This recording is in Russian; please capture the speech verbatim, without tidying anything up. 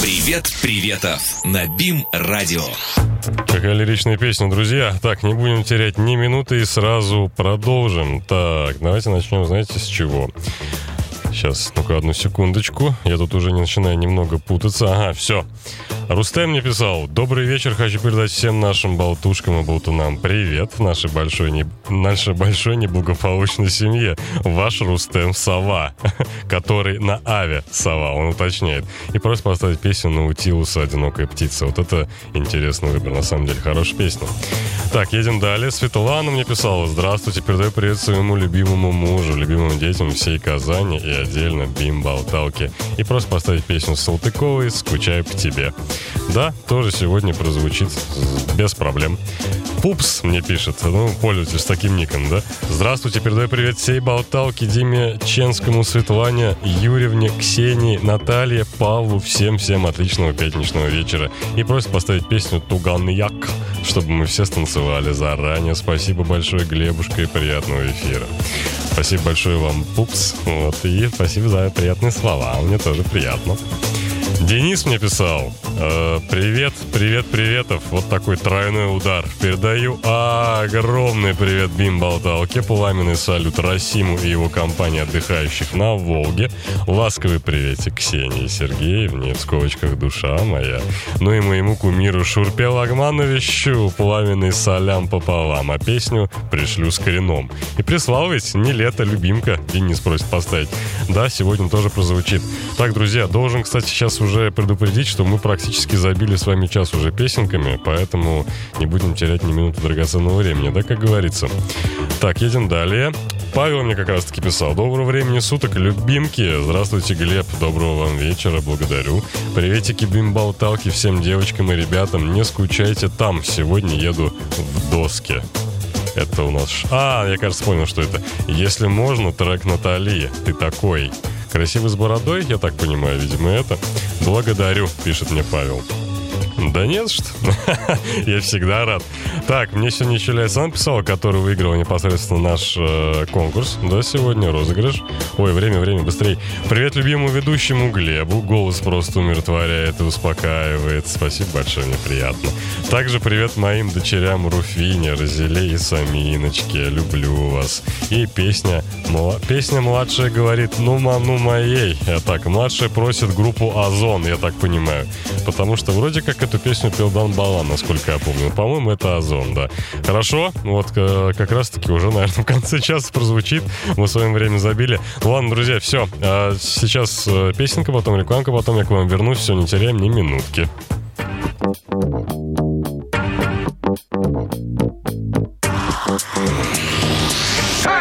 Привет, приветов на БИМ-радио. Какая лиричная песня, друзья. Так, не будем терять ни минуты и сразу продолжим. Так, давайте начнем, знаете, с чего? Сейчас, ну-ка, одну секундочку. Я тут уже не начинаю немного путаться. Ага, все. Рустем мне писал: добрый вечер, хочу передать всем нашим болтушкам и болтунам привет нашей большой, не... нашей большой неблагополучной семье. Ваш Рустем Сова, который на Аве Сова, он уточняет. И просит поставить песню Наутилуса «Одинокая птица». Вот это интересный выбор, на самом деле, хорошая песня. Так, едем далее. Светлана мне писала: здравствуйте, передаю привет своему любимому мужу, любимым детям всей Казани и отдельно бим-болталки. И просто поставить песню Салтыковой «Скучаю по тебе». Да, тоже сегодня прозвучит без проблем. Пупс мне пишет, ну, пользователь с таким ником, да? Здравствуйте, передаю привет всей болталке, Диме Ченскому, Светлане, Юрьевне, Ксении, Наталье, Павлу, всем-всем отличного пятничного вечера. И просит поставить песню «Туган-як», чтобы мы все станцевали заранее. Спасибо большое, Глебушка, и приятного эфира. Спасибо большое вам, Пупс. Вот, и спасибо за приятные слова. Мне тоже приятно. Денис мне писал: э, привет, привет, приветов. Вот такой тройной удар. Передаю огромный привет бим-болталке, пламенный салют Расиму и его компании отдыхающих на Волге. Ласковый приветик Ксении Сергеевне, в скобочках душа моя. Ну и моему кумиру Шурпе Лагмановичу пламенный салям пополам. А песню пришлю с кореном. И прислал ведь не лето, любимка. Денис просит поставить. Да, сегодня тоже прозвучит. Так, друзья, должен, кстати, сейчас уже предупредить, что мы практически забили с вами час уже песенками, поэтому не будем терять ни минуты драгоценного времени, да, как говорится. Так, едем далее. Павел мне как раз-таки писал: доброго времени суток, любимки. Здравствуйте, Глеб, доброго вам вечера, благодарю. Приветики бим-болталки всем девочкам и ребятам, не скучайте там, сегодня еду в Доске. Это у нас... А, я, кажется, понял, что это. Если можно, трек Натали, ты такой. Красивый с бородой, я так понимаю, видимо, это. Благодарю, пишет мне Павел. Да нет, что? Я всегда рад. Так, мне сегодня еще Ляйсан писал, который выиграл непосредственно наш э, конкурс. Да, сегодня розыгрыш. Ой, время, время, быстрей. Привет любимому ведущему Глебу. Голос просто умиротворяет и успокаивает. Спасибо большое, мне приятно. Также привет моим дочерям Руфине, Розеле и Саминочке. Люблю вас. И песня, мла... песня младшая говорит: ну, мам, ну, моей. А так, младшая просит группу Озон, я так понимаю. Потому что вроде как эту песню пел Дан Балан, насколько я помню. По-моему, это Озон, да. Хорошо, вот как раз-таки уже, наверное, в конце часа прозвучит. Мы в своем время забили. Ладно, друзья, все. Сейчас песенка, потом рекламка, потом я к вам вернусь. Все, не теряем ни минутки.